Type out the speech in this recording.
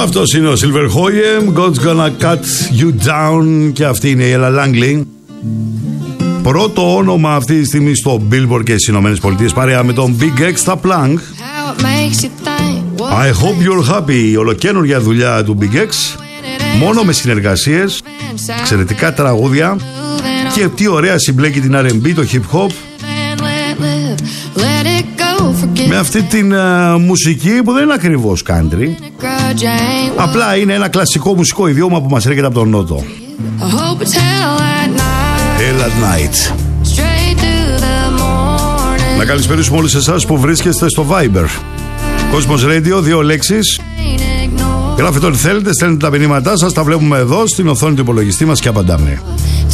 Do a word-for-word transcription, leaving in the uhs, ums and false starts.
Αυτός είναι ο Silver Hoyem, God's Gonna Cut You Down. Και αυτή είναι η Ella Langley. Πρώτο όνομα αυτή τη στιγμή στο Billboard και στις Ηνωμένες Πολιτείες, παρέα με τον Big Extra Plank. I hope you're happy. Η ολοκαίνουργια δουλειά του Big X, μόνο με συνεργασίες, εξαιρετικά τραγούδια. Και τι ωραία συμπλέκει την αρ εν μπι, το hip hop με αυτή την uh, μουσική που δεν είναι ακριβώς country. Απλά είναι ένα κλασικό μουσικό ιδιώμα που μας έρχεται από τον Νότο. Hell at Night. Να καλησπερίσουμε όλους εσάς που βρίσκεστε στο Viber. Κόσμος Radio, δύο λέξεις. Γράφετε ό,τι θέλετε, στέλνετε τα μηνύματά σας, τα βλέπουμε εδώ στην οθόνη του υπολογιστή μας και απαντάμε.